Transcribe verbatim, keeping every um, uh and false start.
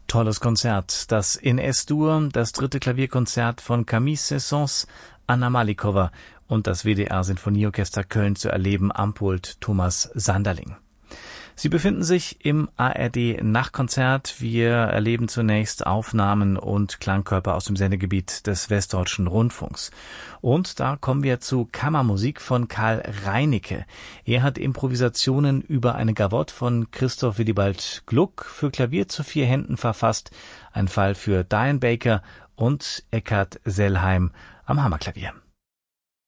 Tolles Konzert, das in S-Dur, das dritte Klavierkonzert von Camille Saint-Saëns, Anna Malikowa und das W D R-Sinfonieorchester Köln zu erleben am Pult Thomas Sanderling. Sie befinden sich im A R D-Nachtkonzert. Wir erleben zunächst Aufnahmen und Klangkörper aus dem Sendegebiet des Westdeutschen Rundfunks. Und da kommen wir zu Kammermusik von Karl Reinicke. Er hat Improvisationen über eine Gavotte von Christoph Willibald Gluck für Klavier zu vier Händen verfasst. Ein Fall für Diane Baker und Eckhard Sellheim am Hammerklavier.